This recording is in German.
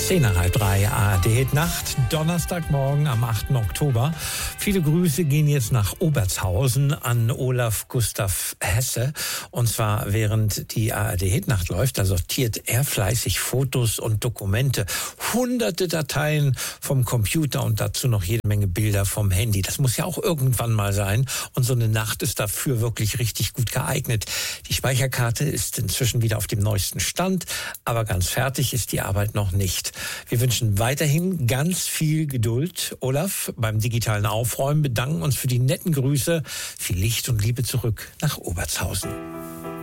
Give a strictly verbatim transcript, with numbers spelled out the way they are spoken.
zehn nach halb drei, A R D Nacht, Donnerstagmorgen am achten Oktober. Viele Grüße gehen jetzt nach Obertshausen an Olaf Gustav Hesse. Und zwar während die A R D Nacht läuft, da sortiert er fleißig Fotos und Dokumente. Hunderte Dateien vom Computer und dazu noch jede Menge Bilder vom Handy. Das muss ja auch irgendwann mal sein. Und so eine Nacht ist dafür wirklich richtig gut geeignet. Die Speicherkarte ist inzwischen wieder auf dem neuesten Stand, aber ganz fertig ist die Arbeit noch nicht. Wir wünschen weiterhin ganz viel Geduld, Olaf, beim digitalen Aufräumen, bedanken uns für die netten Grüße. Viel Licht und Liebe zurück nach Obertshausen.